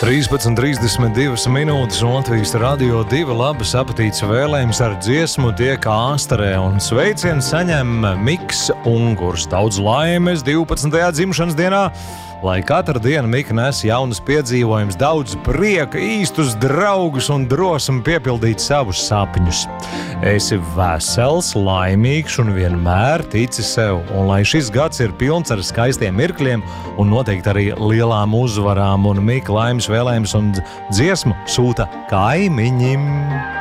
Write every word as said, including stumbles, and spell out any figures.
trīspadsmit trīsdesmit divas minūtes un Latvijas radio divi labas apetītes vēlējums ar dziesmu tiek āstarē un sveicienu saņem Miks Ungurs. Daudz laimes divpadsmitajā dzimšanas dienā, lai katra diena Mika nes jaunas piedzīvojumus, daudz prieka, īstus draugus un drosmi piepildīt savus sapņus. Esi vesels, laimīgs un vienmēr tici sev, un lai šis gads ir pilns ar skaistiem mirkļiem un noteikti arī lielām uzvarām, un Mika laimes vēlējums un dziesmu sūta kaimiņim.